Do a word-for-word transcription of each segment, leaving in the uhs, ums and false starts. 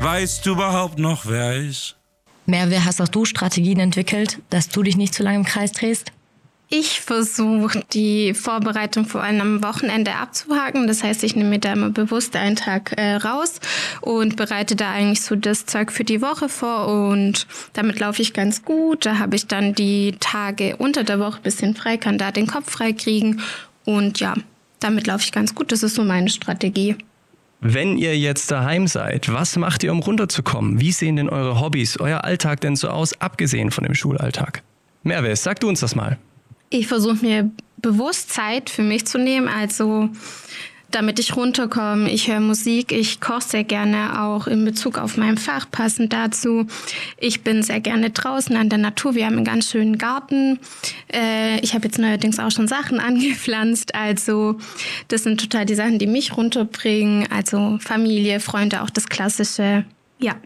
Weißt du überhaupt noch, wer er ist? Merve, hast auch du Strategien entwickelt, dass du dich nicht zu lange im Kreis drehst? Ich versuche, die Vorbereitung vor allem am Wochenende abzuhaken. Das heißt, ich nehme mir da immer bewusst einen Tag äh, raus und bereite da eigentlich so das Zeug für die Woche vor. Und damit laufe ich ganz gut. Da habe ich dann die Tage unter der Woche ein bisschen frei, kann da den Kopf frei kriegen. Und ja, damit laufe ich ganz gut. Das ist so meine Strategie. Wenn ihr jetzt daheim seid, was macht ihr, um runterzukommen? Wie sehen denn eure Hobbys, euer Alltag denn so aus, abgesehen von dem Schulalltag? Merve, sag du uns das mal. Ich versuche mir bewusst Zeit für mich zu nehmen, also damit ich runterkomme. Ich höre Musik, ich koche sehr gerne auch in Bezug auf mein Fach, passend dazu. Ich bin sehr gerne draußen an der Natur. Wir haben einen ganz schönen Garten. Äh, ich habe jetzt neuerdings auch schon Sachen angepflanzt. Also das sind total die Sachen, die mich runterbringen. Also Familie, Freunde, auch das Klassische. Ja.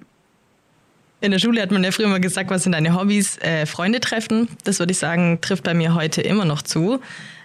In der Schule hat man ja früher mal gesagt, was sind deine Hobbys? Äh, Freunde treffen. Das würde ich sagen, trifft bei mir heute immer noch zu.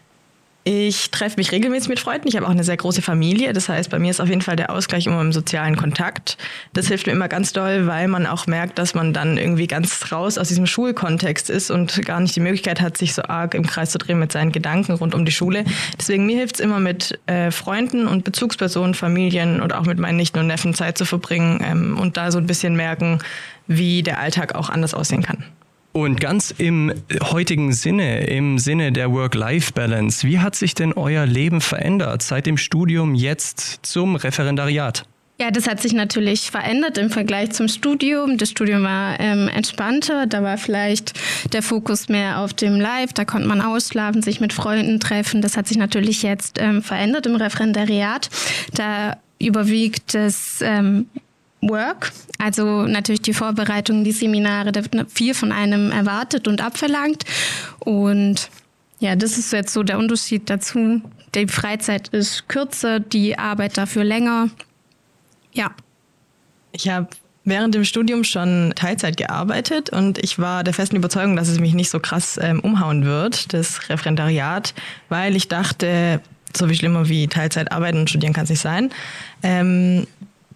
Ich treffe mich regelmäßig mit Freunden. Ich habe auch eine sehr große Familie. Das heißt, bei mir ist auf jeden Fall der Ausgleich immer im sozialen Kontakt. Das hilft mir immer ganz doll, weil man auch merkt, dass man dann irgendwie ganz raus aus diesem Schulkontext ist und gar nicht die Möglichkeit hat, sich so arg im Kreis zu drehen mit seinen Gedanken rund um die Schule. Deswegen mir hilft es immer mit äh, Freunden und Bezugspersonen, Familien oder auch mit meinen Nichten und Neffen Zeit zu verbringen ähm, und da so ein bisschen merken, wie der Alltag auch anders aussehen kann. Und ganz im heutigen Sinne, im Sinne der Work-Life-Balance, wie hat sich denn euer Leben verändert seit dem Studium jetzt zum Referendariat? Ja, das hat sich natürlich verändert im Vergleich zum Studium. Das Studium war ähm, entspannter, da war vielleicht der Fokus mehr auf dem Live, da konnte man ausschlafen, sich mit Freunden treffen. Das hat sich natürlich jetzt ähm, verändert im Referendariat. Da überwiegt das ähm, Work, also natürlich die Vorbereitung, die Seminare, da wird viel von einem erwartet und abverlangt. Und ja, das ist jetzt so der Unterschied dazu. Die Freizeit ist kürzer, die Arbeit dafür länger. Ja. Ich habe während dem Studium schon Teilzeit gearbeitet und ich war der festen Überzeugung, dass es mich nicht so krass ähm, umhauen wird, das Referendariat, weil ich dachte, so wie schlimmer wie Teilzeit arbeiten und studieren kann es nicht sein. Ähm,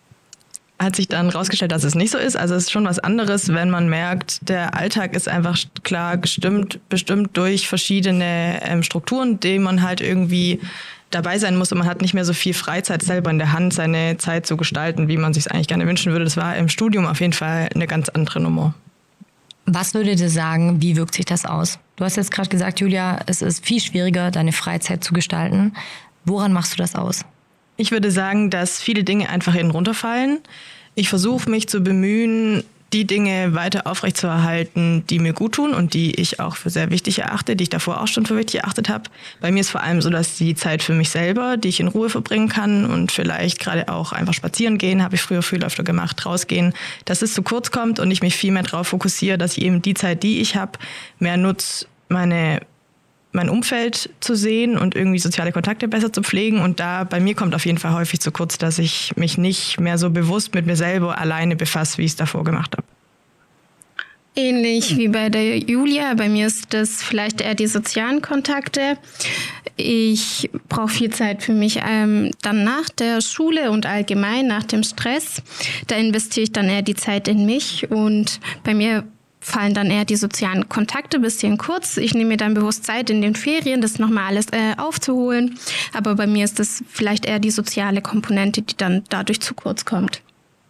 hat sich dann rausgestellt, dass es nicht so ist. Also es ist schon was anderes, wenn man merkt, der Alltag ist einfach klar gestimmt, bestimmt durch verschiedene ähm, Strukturen, die man halt irgendwie dabei sein muss und man hat nicht mehr so viel Freizeit selber in der Hand, seine Zeit zu gestalten, wie man sich es eigentlich gerne wünschen würde. Das war im Studium auf jeden Fall eine ganz andere Nummer. Was würdet ihr sagen, wie wirkt sich das aus? Du hast jetzt gerade gesagt, Julia, es ist viel schwieriger, deine Freizeit zu gestalten. Woran machst du das aus? Ich würde sagen, dass viele Dinge einfach hinten runterfallen. Ich versuche mich zu bemühen, die Dinge weiter aufrechtzuerhalten, die mir gut tun und die ich auch für sehr wichtig erachte, die ich davor auch schon für wichtig erachtet habe. Bei mir ist vor allem so, dass die Zeit für mich selber, die ich in Ruhe verbringen kann und vielleicht gerade auch einfach spazieren gehen, habe ich früher viel öfter gemacht, rausgehen, dass es zu kurz kommt und ich mich viel mehr darauf fokussiere, dass ich eben die Zeit, die ich habe, mehr nutze, meine mein Umfeld zu sehen und irgendwie soziale Kontakte besser zu pflegen. Und da bei mir kommt auf jeden Fall häufig zu kurz, dass ich mich nicht mehr so bewusst mit mir selber alleine befasse, wie ich es davor gemacht habe. Ähnlich wie bei der Julia. Bei mir ist das vielleicht eher die sozialen Kontakte. Ich brauche viel Zeit für mich. Ähm, dann nach der Schule und allgemein nach dem Stress, da investiere ich dann eher die Zeit in mich. Und bei mir fallen dann eher die sozialen Kontakte ein bisschen kurz. Ich nehme mir dann bewusst Zeit in den Ferien, das nochmal alles äh, aufzuholen. Aber bei mir ist das vielleicht eher die soziale Komponente, die dann dadurch zu kurz kommt.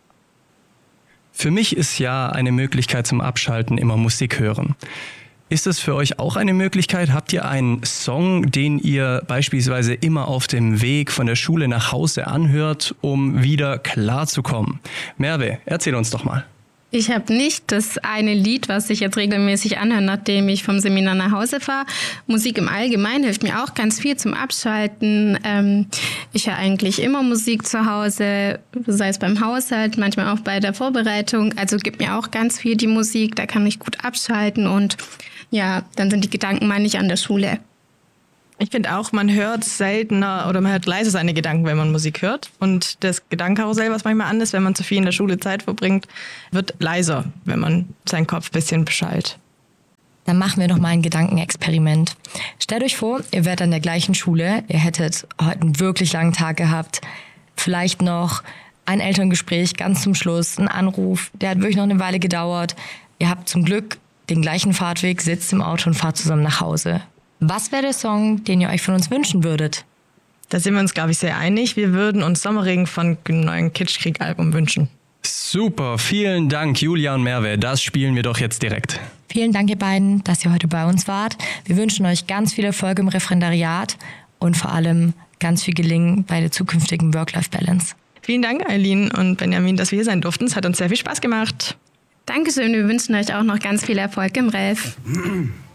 Für mich ist ja eine Möglichkeit zum Abschalten immer Musik hören. Ist das für euch auch eine Möglichkeit? Habt ihr einen Song, den ihr beispielsweise immer auf dem Weg von der Schule nach Hause anhört, um wieder klarzukommen? Merve, erzähl uns doch mal. Ich habe nicht das eine Lied, was ich jetzt regelmäßig anhöre, nachdem ich vom Seminar nach Hause fahre. Musik im Allgemeinen hilft mir auch ganz viel zum Abschalten. Ähm, ich höre eigentlich immer Musik zu Hause, sei es beim Haushalt, manchmal auch bei der Vorbereitung. Also gibt mir auch ganz viel die Musik, da kann ich gut abschalten und ja, dann sind die Gedanken mal nicht an der Schule. Ich finde auch, man hört seltener oder man hört leise seine Gedanken, wenn man Musik hört. Und das Gedankenkarussell, was manchmal an ist, wenn man zu viel in der Schule Zeit verbringt, wird leiser, wenn man seinen Kopf ein bisschen beschallt. Dann machen wir noch mal ein Gedankenexperiment. Stellt euch vor, ihr wärt an der gleichen Schule, ihr hättet heute einen wirklich langen Tag gehabt, vielleicht noch ein Elterngespräch ganz zum Schluss, ein Anruf, der hat wirklich noch eine Weile gedauert. Ihr habt zum Glück den gleichen Fahrtweg, sitzt im Auto und fahrt zusammen nach Hause. Was wäre der Song, den ihr euch von uns wünschen würdet? Da sind wir uns, glaube ich, sehr einig. Wir würden uns Sommerregen von dem neuen Kitschkrieg-Album wünschen. Super, vielen Dank, Julia und Merve. Das spielen wir doch jetzt direkt. Vielen Dank, ihr beiden, dass ihr heute bei uns wart. Wir wünschen euch ganz viel Erfolg im Referendariat und vor allem ganz viel Gelingen bei der zukünftigen Work-Life-Balance. Vielen Dank, Eileen und Benjamin, dass wir hier sein durften. Es hat uns sehr viel Spaß gemacht. Dankeschön, wir wünschen euch auch noch ganz viel Erfolg im Ref.